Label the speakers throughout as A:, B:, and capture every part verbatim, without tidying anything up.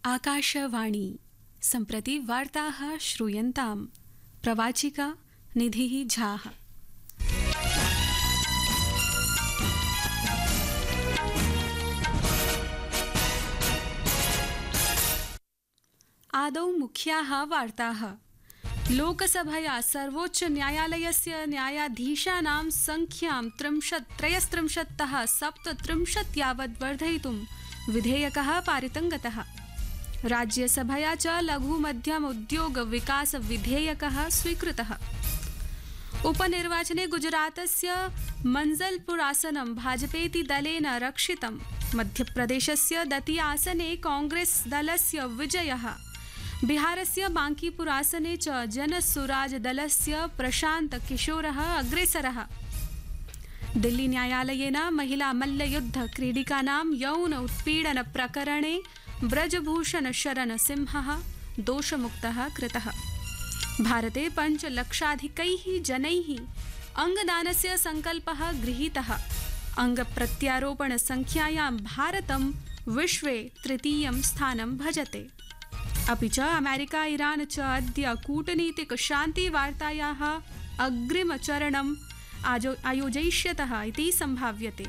A: आकाशवाणी सम्प्रति वार्ताः श्रूयन्तां प्रवाचिका निधिः झाः। आदौ मुख्याः वार्ताः। लोकसभया सर्वोच्च न्यायालयस्य न्यायाधीशानां संख्यां त्रिंशत् त्रयस्त्रिंशत्तः सप्तत्रिंशत् यावत् वर्धयितुं विधेयकः पारितं गतः। राज्यसभया च लघु मध्यम उद्योग विकास विधेयकः स्वीकृतः। उपनिर्वाचने गुजरातस्य मंजलपुर आसनं भाजपेति दलेन रक्षितम्। मध्यप्रदेशस्य दतिया आसने कांग्रेस दलस्य विजयः। बिहारस्य बांकीपुर आसने च जनसुराज दलस्य प्रशांत किशोरः अग्रेसरः। दिल्ली न्यायालयेन महिला मल्लयुद्ध क्रीडिकानां यौन उत्पीडन प्रकरणे ब्रजभूषण शरण सिंहः दोषमुक्तः कृतः। भारते पञ्चलक्षाधिकैः जनैः अङ्गदानस्य संकल्पः गृहीतः। अङ्गप्रत्यारोपण संख्यायां भारतं विश्वे तृतीयं स्थानं भजते। अपि च अमेरिका ईरान च अद्य कूटनीतिक शान्तिवार्तायाः अग्रिमचरणम् आयोजयिष्यतः इति सम्भाव्यते।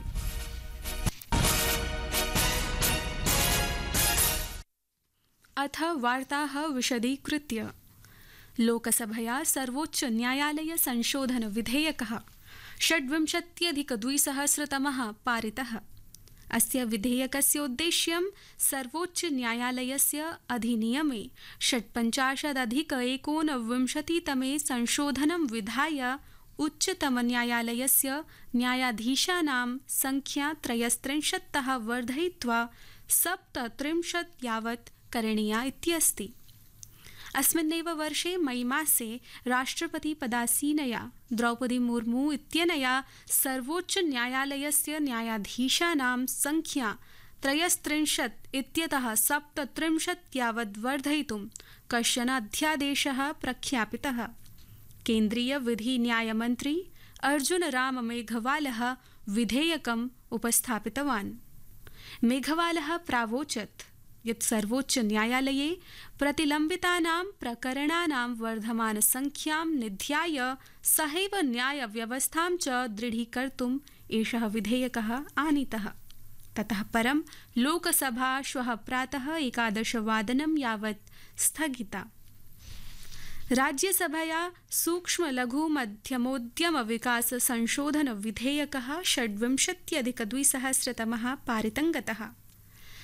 A: अथ वार्ताः विशदीकृत्य। लोकसभया सर्वोच्च न्यायालय संशोधन विधेयकः षड्विंशत्यधिकद्विसहस्रतमः पारितः। अस्य विधेयकस्य उद्देश्यं सर्वोच्च न्यायालयस्य अधिनियमे षट्पञ्चाशदधिक एकोनविंशतितमे संशोधनं विधाय उच्चतमन्यायालयस्य न्यायाधीशानां संख्या त्रयस्त्रिंशत्तः वर्धयित्वा सप्तत्रिंशत् यावत् करणीया इत्यस्ति। अस्मिन्नेव वर्षे मई मासे राष्ट्रपतिपदासीनया द्रौपदी मुर्मू इत्यनया सर्वोच्च न्यायालयस्य न्यायाधीशानां संख्या त्रयस्त्रिंशत् इत्यतः सप्तत्रिंशत् यावत् वर्धयितुं कश्चन अध्यादेशः प्रख्यापितः। केन्द्रीय विधि न्यायमन्त्री अर्जुन राम मेघवालः विधेयकम् उपस्थापितवान्। मेघवालः प्रावोचत् यत् सर्वोच्च न्यायालये प्रतिलम्बितानां प्रकरणानां वर्धमानसंख्यां निध्याय सहैव न्यायव्यवस्थां च दृढीकर्तुम् एषः विधेयकः आनीतः। ततः परं लोकसभा श्वः प्रातः एकादशवादनं यावत् स्थगिता। राज्यसभया सूक्ष्म लघु मध्यमोद्यम विकास संशोधन विधेयकः षड्विंशत्यधिकद्विसहस्रतमः पारितं गतः।